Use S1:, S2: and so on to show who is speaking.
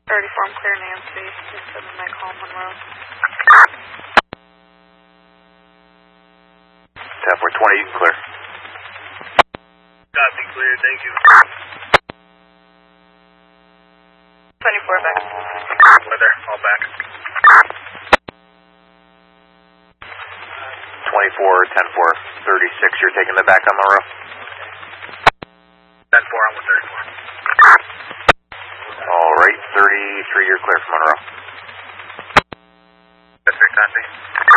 S1: 34, I'm clear Nancy. Just sending my call Monroe.
S2: 10-4-20, you can clear.
S3: Copy, clear, thank you.
S1: 24 back.
S3: Weather, all back.
S2: 24, 10-4, 36, you're taking the back on Monroe?
S3: 10-4, I'm with 34.
S2: All right, 33, you're clear from Monroe.
S3: That's right, copy.